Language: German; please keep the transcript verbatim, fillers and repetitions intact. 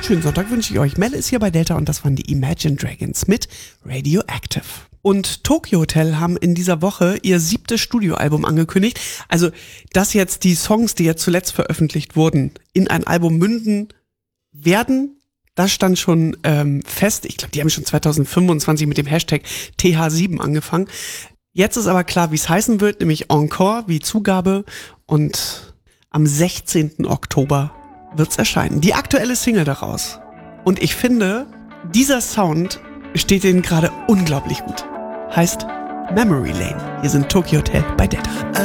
schönen Sonntag wünsche ich euch. Melle ist hier bei Delta und das waren die Imagine Dragons mit Radioactive. Und Tokyo Hotel haben in dieser Woche ihr siebtes Studioalbum angekündigt. Also, dass jetzt die Songs, die jetzt zuletzt veröffentlicht wurden, in ein Album münden werden, das stand schon ähm, fest. Ich glaube, die haben schon zwanzig fünfundzwanzig mit dem Hashtag T H sieben angefangen. Jetzt ist aber klar, wie es heißen wird, nämlich Encore, wie Zugabe. Und am sechzehnten Oktober wird's erscheinen. Die aktuelle Single daraus. Und ich finde, dieser Sound steht denen gerade unglaublich gut. Heißt Memory Lane. Hier sind Tokyo Hotel bei Delta.